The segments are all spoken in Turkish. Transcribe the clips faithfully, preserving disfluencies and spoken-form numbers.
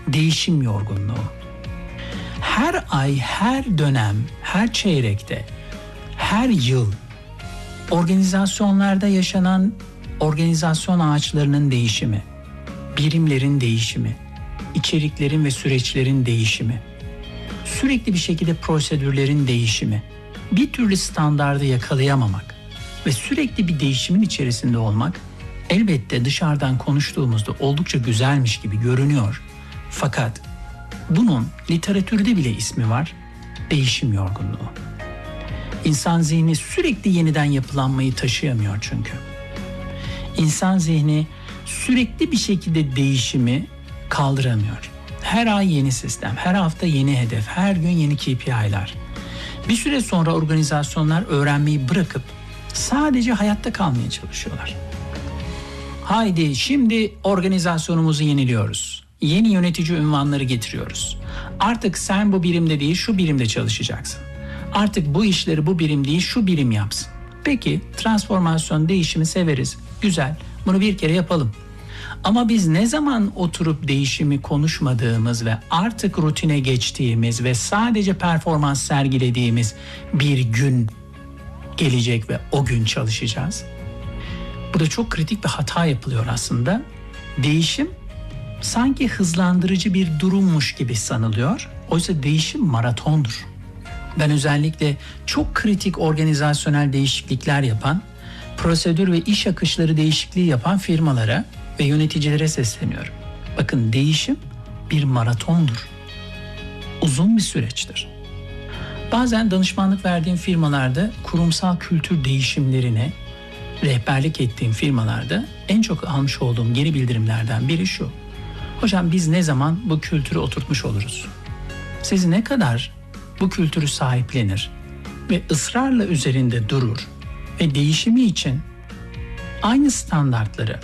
Değişim yorgunluğu. Her ay, her dönem, her çeyrekte, her yıl organizasyonlarda yaşanan organizasyon ağaçlarının değişimi, birimlerin değişimi, içeriklerin ve süreçlerin değişimi, sürekli bir şekilde prosedürlerin değişimi, bir türlü standardı yakalayamamak ve sürekli bir değişimin içerisinde olmak elbette dışarıdan konuştuğumuzda oldukça güzelmiş gibi görünüyor. Fakat bunun literatürde bile ismi var, değişim yorgunluğu. İnsan zihni sürekli yeniden yapılanmayı taşıyamıyor çünkü. İnsan zihni sürekli bir şekilde değişimi kaldıramıyor. Her ay yeni sistem, her hafta yeni hedef, her gün yeni K P I'ler. Bir süre sonra organizasyonlar öğrenmeyi bırakıp sadece hayatta kalmaya çalışıyorlar. Haydi şimdi organizasyonumuzu yeniliyoruz. Yeni yönetici unvanları getiriyoruz. Artık sen bu birimde değil şu birimde çalışacaksın. Artık bu işleri bu birim değil şu birim yapsın. Peki transformasyon değişimi severiz. Güzel. Bunu bir kere yapalım. Ama biz ne zaman oturup değişimi konuşmadığımız ve artık rutine geçtiğimiz ve sadece performans sergilediğimiz bir gün gelecek ve o gün çalışacağız? Burada çok kritik bir hata yapılıyor aslında. Değişim sanki hızlandırıcı bir durummuş gibi sanılıyor. Oysa değişim maratondur. Ben özellikle çok kritik organizasyonel değişiklikler yapan, prosedür ve iş akışları değişikliği yapan firmalara ve yöneticilere sesleniyorum. Bakın, değişim bir maratondur. Uzun bir süreçtir. Bazen danışmanlık verdiğim firmalarda kurumsal kültür değişimlerine rehberlik ettiğim firmalarda en çok almış olduğum geri bildirimlerden biri şu. Hocam biz ne zaman bu kültürü oturtmuş oluruz? Siz ne kadar bu kültürü sahiplenir ve ısrarla üzerinde durur ve değişimi için aynı standartları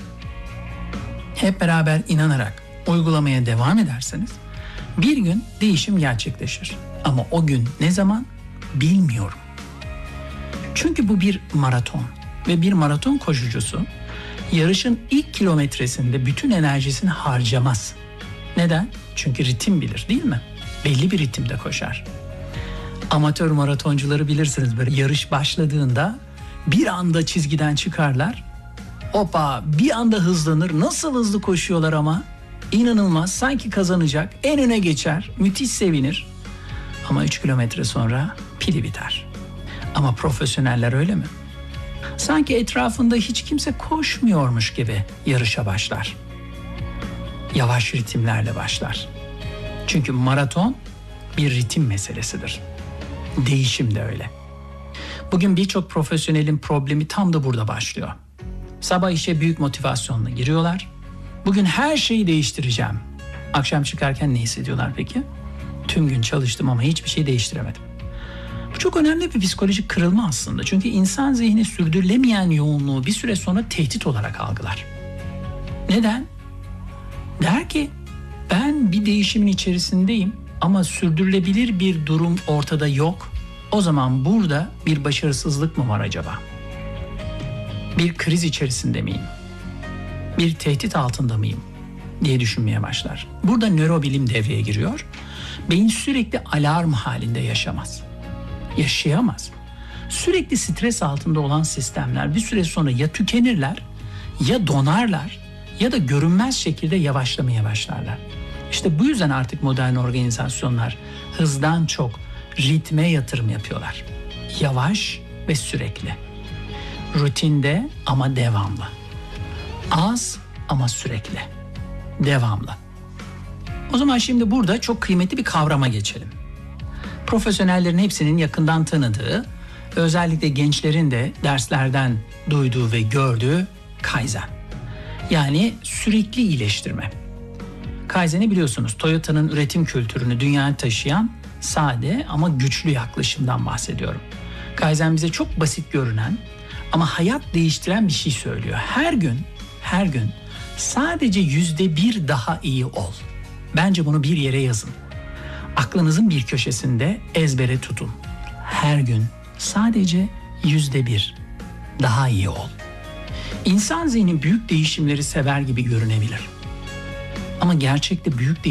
hep beraber inanarak uygulamaya devam ederseniz bir gün değişim gerçekleşir. Ama o gün ne zaman bilmiyorum. Çünkü bu bir maraton ve bir maraton koşucusu yarışın ilk kilometresinde bütün enerjisini harcamaz. Neden? Çünkü ritim bilir, değil mi? Belli bir ritimde koşar. Amatör maratoncuları bilirsiniz, böyle yarış başladığında bir anda çizgiden çıkarlar. Hopa, bir anda hızlanır. Nasıl hızlı koşuyorlar ama. İnanılmaz, sanki kazanacak. En öne geçer, müthiş sevinir. Ama üç kilometre sonra pili biter. Ama profesyoneller öyle mi? Sanki etrafında hiç kimse koşmuyormuş gibi yarışa başlar. Yavaş ritimlerle başlar. Çünkü maraton bir ritim meselesidir. Değişim de öyle. Bugün birçok profesyonelin problemi tam da burada başlıyor. Sabah işe büyük motivasyonla giriyorlar. Bugün her şeyi değiştireceğim. Akşam çıkarken ne hissediyorlar peki? Tüm gün çalıştım ama hiçbir şey değiştiremedim. Bu çok önemli bir psikolojik kırılma aslında. Çünkü insan zihni sürdürülemeyen yoğunluğu bir süre sonra tehdit olarak algılar. Neden? Der ki ben bir değişimin içerisindeyim ama sürdürülebilir bir durum ortada yok. O zaman burada bir başarısızlık mı var acaba? Bir kriz içerisinde miyim? Bir tehdit altında mıyım? Diye düşünmeye başlar. Burada nörobilim devreye giriyor. Beyin sürekli alarm halinde yaşamaz. Yaşayamaz. Sürekli stres altında olan sistemler bir süre sonra ya tükenirler, ya donarlar, ya da görünmez şekilde yavaşlamaya başlarlar. İşte bu yüzden artık modern organizasyonlar hızdan çok ritme yatırım yapıyorlar. Yavaş ve sürekli. Rutinde ama devamlı. Az ama sürekli. Devamlı. O zaman şimdi burada çok kıymetli bir kavrama geçelim. Profesyonellerin hepsinin yakından tanıdığı, özellikle gençlerin de derslerden duyduğu ve gördüğü Kaizen. Yani sürekli iyileştirme. Kaizen'i biliyorsunuz, Toyota'nın üretim kültürünü dünyaya taşıyan sade ama güçlü yaklaşımdan bahsediyorum. Kaizen bize çok basit görünen ama hayat değiştiren bir şey söylüyor. Her gün, her gün sadece yüzde bir daha iyi ol. Bence bunu bir yere yazın. Aklınızın bir köşesinde ezbere tutun. Her gün sadece yüzde bir daha iyi ol. İnsan zihni büyük değişimleri sever gibi görünebilir. Ama gerçekte büyük değişimler